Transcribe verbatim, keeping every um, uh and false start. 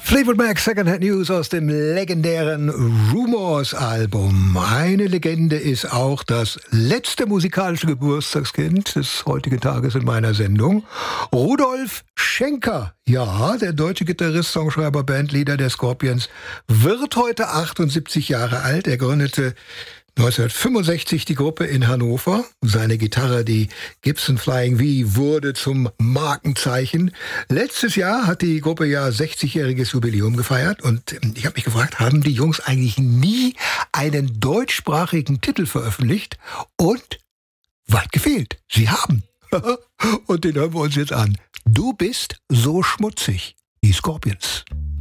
Fleetwood Mac, Secondhand News aus dem legendären Rumours-Album. Eine Legende ist auch das letzte musikalische Geburtstagskind des heutigen Tages in meiner Sendung. Rudolf Schenker, ja, der deutsche Gitarrist, Songschreiber, Bandleader der Scorpions, wird heute achtundsiebzig Jahre alt. Er gründete neunzehnhundertfünfundsechzig die Gruppe in Hannover. Seine Gitarre, die Gibson Flying V, wurde zum Markenzeichen. Letztes Jahr hat die Gruppe ja sechzigjähriges Jubiläum gefeiert und ich habe mich gefragt, haben die Jungs eigentlich nie einen deutschsprachigen Titel veröffentlicht? Und weit gefehlt, sie haben. Und den hören wir uns jetzt an. Du bist so schmutzig, die Scorpions.